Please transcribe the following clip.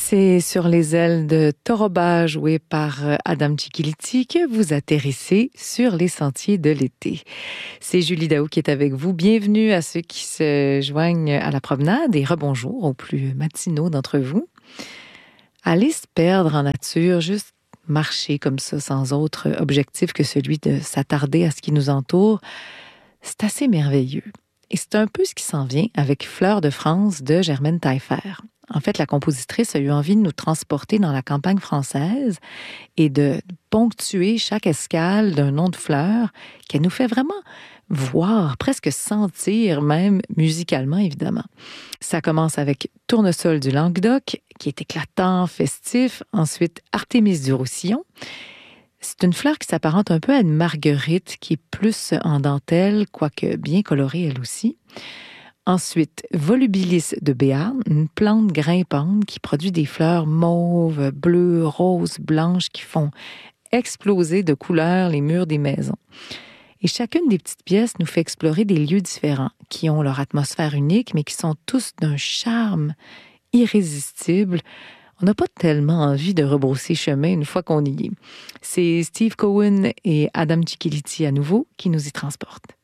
C'est sur les ailes de Toroba, joué par Adam Cicchilitti, que vous atterrissez sur les sentiers de l'été. C'est Julie Daou qui est avec vous. Bienvenue à ceux qui se joignent à la promenade et rebonjour aux plus matinaux d'entre vous. Aller se perdre en nature, juste marcher comme ça, sans autre objectif que celui de s'attarder à ce qui nous entoure, c'est assez merveilleux. Et c'est un peu ce qui s'en vient avec Fleurs de France de Germaine Taillefer. En fait, la compositrice a eu envie de nous transporter dans la campagne française et de ponctuer chaque escale d'un nom de fleur qu'elle nous fait vraiment voir, presque sentir, même musicalement, évidemment. Ça commence avec Tournesol du Languedoc, qui est éclatant, festif. Ensuite, Artémise du Roussillon. C'est une fleur qui s'apparente un peu à une marguerite, qui est plus en dentelle, quoique bien colorée elle aussi. Ensuite, Volubilis de Béarn, une plante grimpante qui produit des fleurs mauves, bleues, roses, blanches qui font exploser de couleurs les murs des maisons. Et chacune des petites pièces nous fait explorer des lieux différents qui ont leur atmosphère unique, mais qui sont tous d'un charme irrésistible. On n'a pas tellement envie de rebrousser chemin une fois qu'on y est. C'est Steve Cohen et Adam Cicchilitti à nouveau qui nous y transportent.